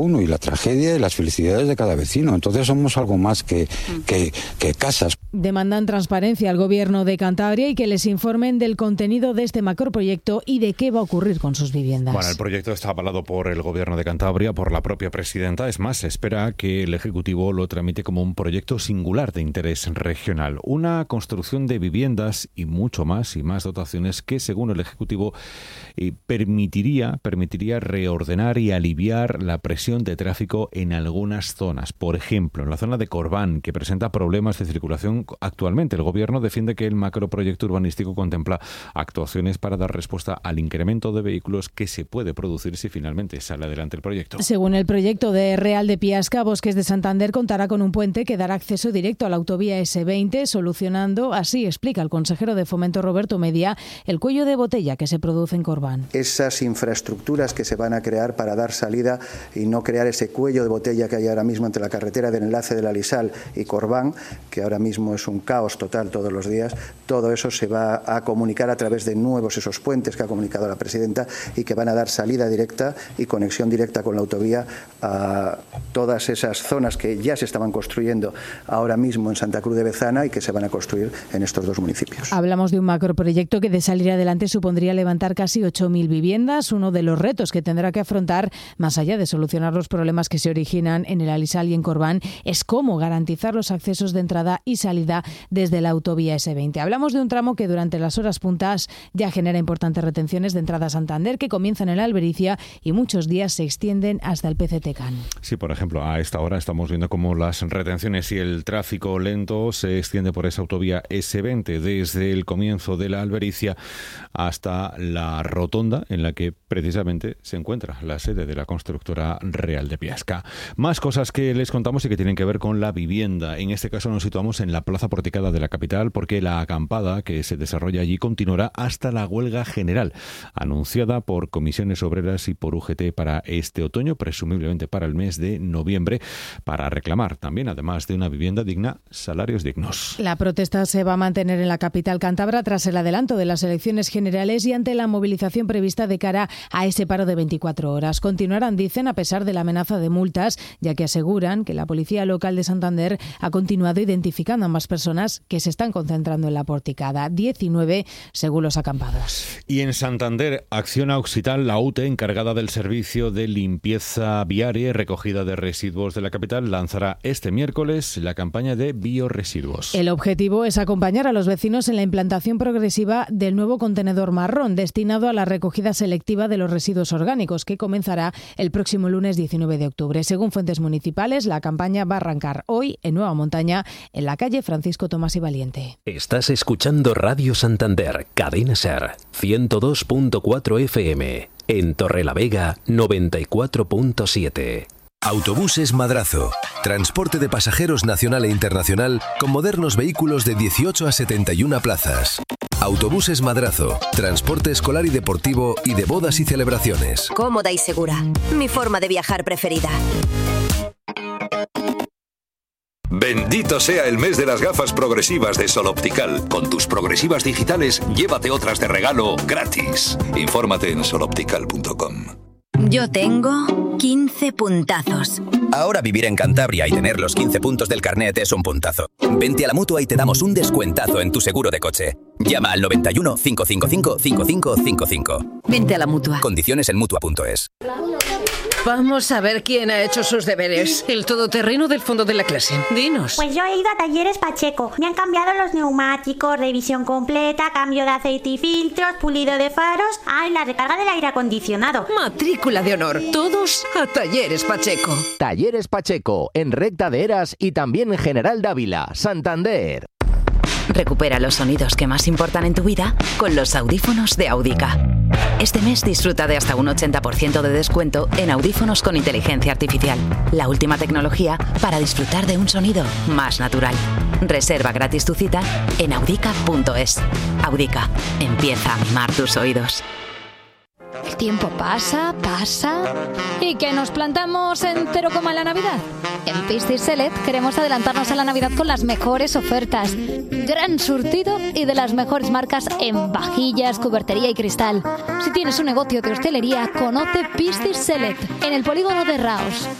uno y la tragedia y las felicidades de cada vecino. Entonces somos algo más que casas. Demandan transparencia al Gobierno de Cantabria y que les informen del contenido de este macroproyecto y de qué va a ocurrir con sus viviendas. Bueno, el proyecto está avalado por el Gobierno de Cantabria, por la propia presidenta. Es más, se espera que el Ejecutivo lo tramite como un proyecto singular de interés regional. Una construcción de viviendas y mucho más, y más dotaciones que, según el Ejecutivo, permitiría reordenar y aliviar la presión de tráfico en algunas zonas. Por ejemplo, en la zona de Corbán, que presenta problemas de circulación actualmente. El Gobierno defiende que el macroproyecto urbanístico contempla actuaciones para dar respuesta al incremento de vehículos que se puede producir si finalmente sale adelante el proyecto. Según el proyecto de Real de Piasca, Bosques de Santander contará con un puente que dará acceso directo a la autovía S20, solucionando, así explica el consejero de Fomento Roberto Media, el cuello de botella que se produce en Corbán. Esas infraestructuras que se van a crear para dar salida y no crear ese cuello de botella que hay ahora mismo entre la carretera del enlace de la Lisal y Corbán, que ahora mismo es un caos total todos los días. Todo eso se va a comunicar a través de nuevos esos puentes que ha comunicado la presidenta y que van a dar salida directa y conexión directa con la autovía a todas esas zonas que ya se estaban construyendo ahora mismo en Santa Cruz de Bezana y que se van a construir en estos dos municipios. Hablamos de un macroproyecto que de salir adelante supondría levantar casi 8.000 viviendas, uno de los retos que tendrá que afrontar, más allá de solucionar los problemas que se originan en el Alisal y en Corbán, es cómo garantizar los accesos de entrada y salida desde la autovía S20. Hablamos de un tramo que durante las horas puntas ya genera importantes retenciones de entrada a Santander, que comienzan en la Albericia y muchos días se extienden hasta el PCT-CAN. Sí, por ejemplo, a esta hora estamos viendo cómo las retenciones y el tráfico lento se extiende por esa autovía S20 desde el comienzo de la Albericia hasta la rotonda en la que precisamente se encuentra la sede de la constructora Real de Piasca. Más cosas que les contamos y que tienen que ver con la vivienda. En este caso nos situamos en la Plaza Porticada de la capital porque la acampada que se desarrolla allí continuará hasta la huelga general anunciada por comisiones obreras y por UGT para este otoño, presumiblemente para el mes de noviembre, para reclamar también, además de una vivienda digna, salarios dignos. La protesta se va a mantener en la capital cántabra tras el adelanto de las elecciones generales y ante la movilización prevista de cara a ese paro de 24 horas. Continuarán, dicen, a pesar de la amenaza de multas, ya que aseguran que la Policía Local de Santander ha continuado identificando a más personas que se están concentrando en la porticada, 19 según los acampados. Y en Santander, Acciona Occital, la UTE, encargada del servicio de limpieza viaria y recogida de residuos de la capital, lanzará este miércoles la campaña de bioresiduos. El objetivo es acompañar a los vecinos en la implantación progresiva del nuevo contenedor marrón destinado a la recogida selectiva de los residuos orgánicos, que comenzará el próximo lunes 19 de octubre. Según fuentes municipales, la campaña va a arrancar hoy en Nueva Montaña, en la calle Francisco Tomás y Valiente. Estás escuchando Radio Santander, Cadena SER, 102.4 FM, en Torrelavega, 94.7. Autobuses Madrazo. Transporte de pasajeros nacional e internacional con modernos vehículos de 18 a 71 plazas. Autobuses Madrazo. Transporte escolar y deportivo y de bodas y celebraciones. Cómoda y segura. Mi forma de viajar preferida. Bendito sea el mes de las gafas progresivas de Sol Optical. Con tus progresivas digitales, llévate otras de regalo gratis. Infórmate en soloptical.com. Yo tengo 15 puntazos. Ahora vivir en Cantabria y tener los 15 puntos del carnet es un puntazo. Vente a la Mutua y te damos un descuentazo en tu seguro de coche. Llama al 91 555 5555. Vente a la Mutua. Condiciones en Mutua.es. Vamos a ver quién ha hecho sus deberes. El todoterreno del fondo de la clase. Dinos. Pues yo he ido a Talleres Pacheco. Me han cambiado los neumáticos, revisión completa, cambio de aceite y filtros, pulido de faros. Ah, y la recarga del aire acondicionado. Matrícula de honor. Todos a Talleres Pacheco. Talleres Pacheco, en Recta de Heras y también en General Dávila, Santander. Recupera los sonidos que más importan en tu vida con los audífonos de Audica. Este mes disfruta de hasta un 80% de descuento en audífonos con inteligencia artificial. La última tecnología para disfrutar de un sonido más natural. Reserva gratis tu cita en audica.es. Audica, empieza a mimar tus oídos. tiempo pasa. ¿Y que nos plantamos entero como en la Navidad? En Piscis Select queremos adelantarnos a la Navidad con las mejores ofertas. Gran surtido y de las mejores marcas en vajillas, cubertería y cristal. Si tienes un negocio de hostelería, conoce Piscis Select en el polígono de Raos.